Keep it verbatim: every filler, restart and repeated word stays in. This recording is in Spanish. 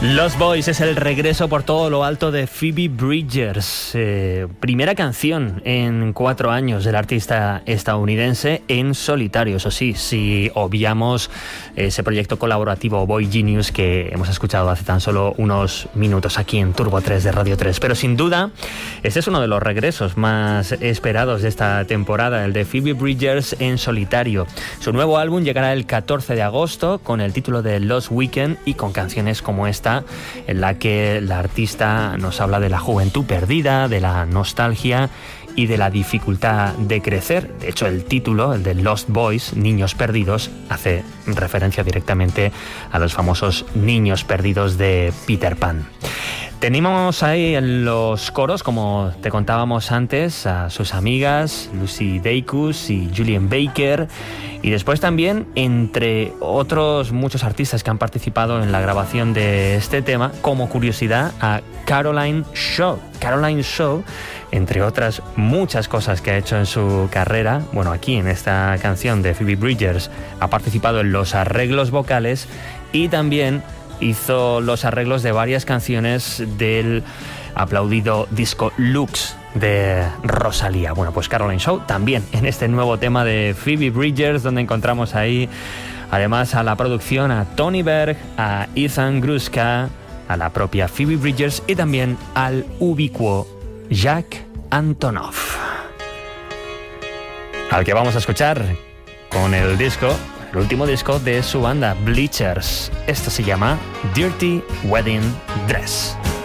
Lost Boys es el regreso por todo lo alto de Phoebe Bridgers, eh, primera canción en cuatro años del artista estadounidense en solitario. Eso sí, si obviamos ese proyecto colaborativo Boy Genius que hemos escuchado hace tan solo unos minutos aquí en Turbo tres de Radio tres. Pero sin duda, este es uno de los regresos más esperados de esta temporada, el de Phoebe Bridgers en solitario. Su nuevo álbum llegará el catorce de agosto con el título de Lost Weekend y con canciones como esta, en la que la artista nos habla de la juventud perdida, de la nostalgia y de la dificultad de crecer. De hecho, el título, el de Lost Boys, Niños Perdidos, hace referencia directamente a los famosos niños perdidos de Peter Pan. Tenemos ahí en los coros, como te contábamos antes, a sus amigas Lucy Dacus y Julian Baker, y después también, entre otros muchos artistas que han participado en la grabación de este tema, como curiosidad, a Caroline Shaw. Caroline Shaw, entre otras muchas cosas que ha hecho en su carrera, bueno, aquí en esta canción de Phoebe Bridgers ha participado en los arreglos vocales y también hizo los arreglos de varias canciones del aplaudido disco Lux de Rosalía. Bueno, pues Caroline Shaw también en este nuevo tema de Phoebe Bridgers, donde encontramos ahí además a la producción a Tony Berg, a Ethan Gruska, a la propia Phoebe Bridgers y también al ubicuo Jack Antonoff, al que vamos a escuchar con el disco, el último disco de su banda Bleachers. Esto se llama Dirty Wedding Dress.